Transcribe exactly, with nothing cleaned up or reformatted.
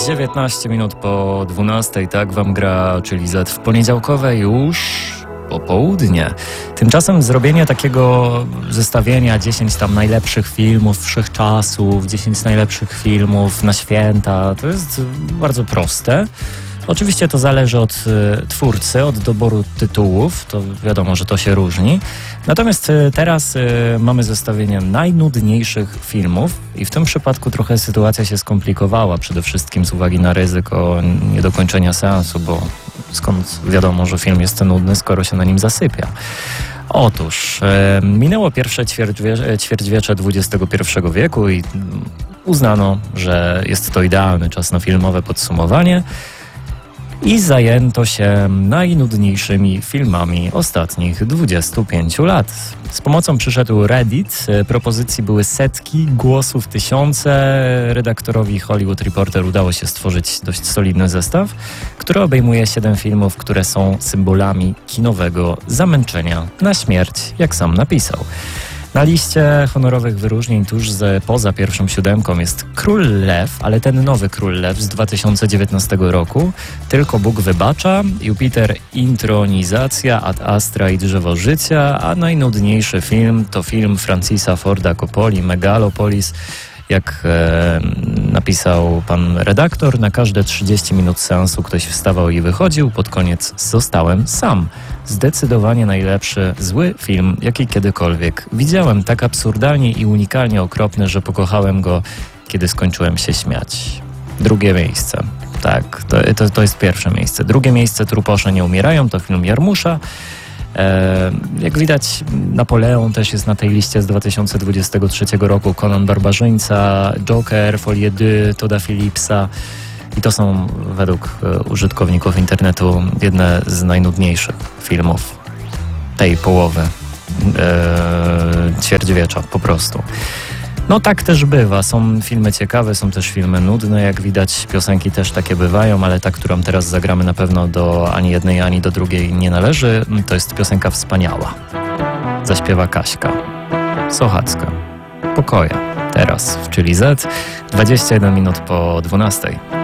dziewiętnaście minut po dwunastej, tak wam gra, czyli Z w poniedziałkowe już popołudnie. Tymczasem zrobienie takiego zestawienia dziesięć tam najlepszych filmów wszechczasów, dziesięć najlepszych filmów na święta, to jest bardzo proste. Oczywiście to zależy od y, twórcy, od doboru tytułów, to wiadomo, że to się różni. Natomiast y, teraz y, mamy zestawienie najnudniejszych filmów i w tym przypadku trochę sytuacja się skomplikowała, przede wszystkim z uwagi na ryzyko niedokończenia seansu, bo skąd wiadomo, że film jest nudny, skoro się na nim zasypia. Otóż y, minęło pierwsze ćwierćwie, ćwierćwiecze dwudziestego pierwszego wieku i uznano, że jest to idealny czas na filmowe podsumowanie. I zajęto się najnudniejszymi filmami ostatnich dwudziestu pięciu lat. Z pomocą przyszedł Reddit, propozycji były setki, głosów tysiące. Redaktorowi Hollywood Reporter udało się stworzyć dość solidny zestaw, który obejmuje siedem filmów, które są symbolami kinowego zamęczenia na śmierć, jak sam napisał. Na liście honorowych wyróżnień tuż z, poza pierwszą siódemką jest Król Lew, ale ten nowy Król Lew z dwa tysiące dziewiętnastego roku. Tylko Bóg wybacza, Jupiter intronizacja, Ad Astra i Drzewo Życia, a najnudniejszy film to film Francisa Forda Coppoli, Megalopolis. Jak e, napisał pan redaktor, na każde trzydzieści minut seansu ktoś wstawał i wychodził. Pod koniec zostałem sam. Zdecydowanie najlepszy zły film, jaki kiedykolwiek widziałem. Tak absurdalnie i unikalnie okropny, że pokochałem go, kiedy skończyłem się śmiać. Drugie miejsce. Tak, to, to, to jest pierwsze miejsce. Drugie miejsce Truposze nie umierają, to film Jarmusza. E, jak widać, Napoleon też jest na tej liście z dwa tysiące dwudziestego trzeciego roku, Conan Barbarzyńca, Joker, Folie deux, Todda Phillipsa i to są według e, użytkowników internetu jedne z najnudniejszych filmów tej połowy e, ćwierćwiecza po prostu. No tak też bywa. Są filmy ciekawe, są też filmy nudne, jak widać. Piosenki też takie bywają, ale ta, którą teraz zagramy, na pewno do ani jednej, ani do drugiej nie należy. To jest piosenka Wspaniała. Zaśpiewa Kaśka Sochacka. Pokoje. Teraz w Czyli Z. dwadzieścia jeden minut po dwunastej.